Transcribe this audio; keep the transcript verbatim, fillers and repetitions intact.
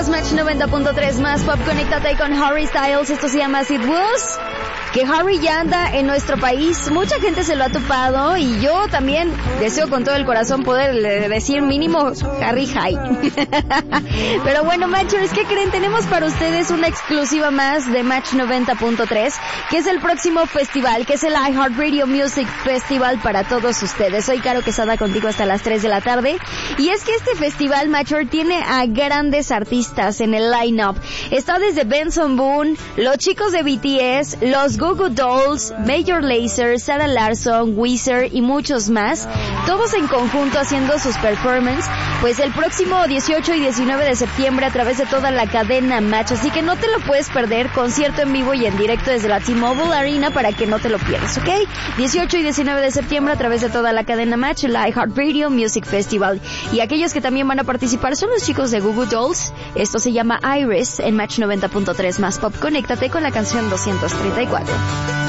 escuchas Match noventa punto tres más Pop. Conéctate con Harry Styles. Esto se llama As It Was. Que Harry ya anda en nuestro país. Mucha gente se lo ha topado y yo también deseo con todo el corazón poder decir mínimo Harry High. Pero bueno, Matchers, ¿qué creen? Tenemos para ustedes una exclusiva más de Match noventa punto tres, que es el próximo festival, que es el iHeartRadio Music Festival para todos ustedes. Soy Caro Quesada contigo hasta las tres de la tarde. Y es que este festival, Matcher, tiene a grandes artistas en el line-up. Está desde Benson Boone, los chicos de B T S, los Goo Goo Dolls, Major Lazer, Sarah Larsson, Weezer y muchos más, todos en conjunto haciendo sus performances, pues el próximo dieciocho y diecinueve de septiembre a través de toda la cadena Match, así que no te lo puedes perder, concierto en vivo y en directo desde la T-Mobile Arena para que no te lo pierdas, ¿ok? dieciocho y diecinueve de septiembre a través de toda la cadena Match, el iHeartRadio Music Festival. Y aquellos que también van a participar son los chicos de Goo Goo Dolls. Esto se llama Iris en Match noventa punto tres más Pop. Conéctate con la canción doscientos treinta y cuatro.